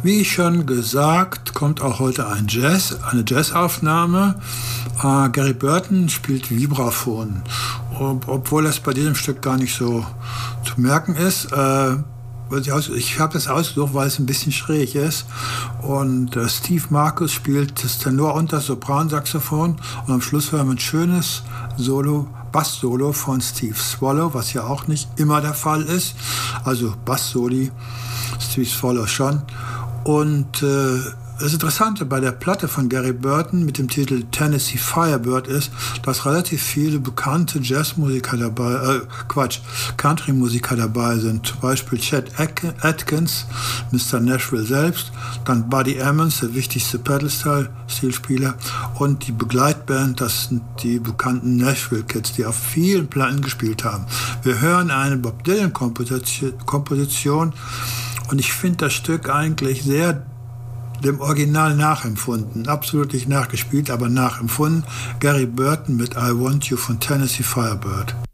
Wie schon gesagt, kommt auch heute eine Jazzaufnahme. Gary Burton spielt Vibraphon, obwohl das bei diesem Stück gar nicht so zu merken ist. Ich habe das ausgesucht, weil es ein bisschen schräg ist. Und Steve Marcus spielt das Tenor- und das Sopransaxophon. Und am Schluss hören wir ein schönes Bass-Solo von Steve Swallow, was ja auch nicht immer der Fall ist. Also Bass-Soli, Steve Swallow schon. Und das Interessante bei der Platte von Gary Burton mit dem Titel Tennessee Firebird ist, dass relativ viele bekannte Jazzmusiker dabei, Country-Musiker dabei sind. Zum Beispiel Chet Atkins, Mr. Nashville selbst, dann Buddy Emmons, der wichtigste Pedal-Style-Stilspieler, und die Begleitband, das sind die bekannten Nashville Kids, die auf vielen Platten gespielt haben. Wir hören eine Bob Dylan-Komposition und ich finde das Stück eigentlich sehr dem Original nachempfunden. Absolut nicht nachgespielt, aber nachempfunden. Gary Burton mit I Want You von Tennessee Firebird.